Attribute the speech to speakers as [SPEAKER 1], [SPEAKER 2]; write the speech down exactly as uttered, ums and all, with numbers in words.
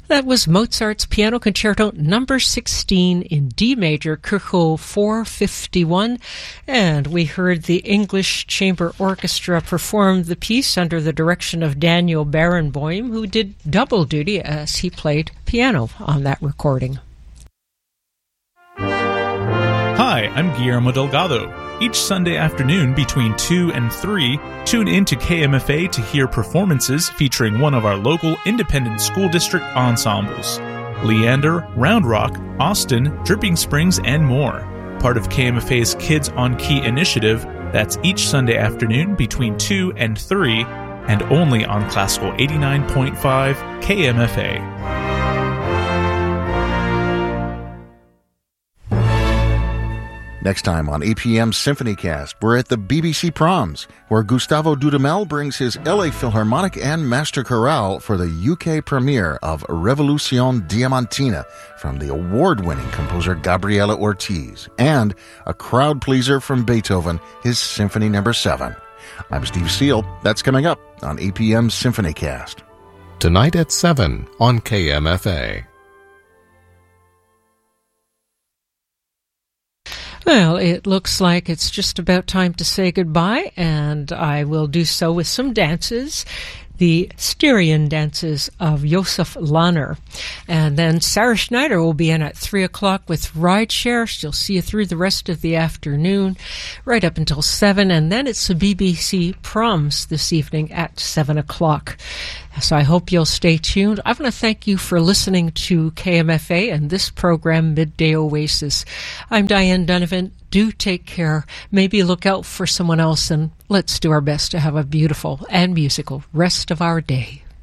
[SPEAKER 1] That was Mozart's Piano Concerto number sixteen in D major, Kirchhoff four fifty-one, and we heard the English Chamber Orchestra perform the piece under the direction of Daniel Barenboim, who did double duty as he played piano on that recording.
[SPEAKER 2] Hi, I'm Guillermo Delgado. Each Sunday afternoon between two and three, tune in to K M F A to hear performances featuring one of our local independent school district ensembles. Leander, Round Rock, Austin, Dripping Springs, and more. Part of K M F A's Kids on Key initiative, that's each Sunday afternoon between two and three, and only on Classical eighty-nine point five K M F A.
[SPEAKER 3] Next time on A P M SymphonyCast, we're at the B B C Proms, where Gustavo Dudamel brings his L A Philharmonic and Master Chorale for the U K premiere of Revolucion Diamantina from the award-winning composer Gabriela Ortiz, and a crowd pleaser from Beethoven, his Symphony Number seven. I'm Steve Seal. That's coming up on A P M SymphonyCast.
[SPEAKER 4] Tonight at seven on K M F A.
[SPEAKER 1] Well, it looks like it's just about time to say goodbye, and I will do so with some dances. The Styrian dances of Josef Lahner. And then Sarah Schneider will be in at three o'clock with Rideshare. She'll see you through the rest of the afternoon, right up until seven. And then it's the B B C Proms this evening at seven o'clock. So I hope you'll stay tuned. I want to thank you for listening to K M F A and this program, Midday Oasis. I'm Diane Donovan. Do take care. Maybe look out for someone else, and let's do our best to have a beautiful and musical rest of our day.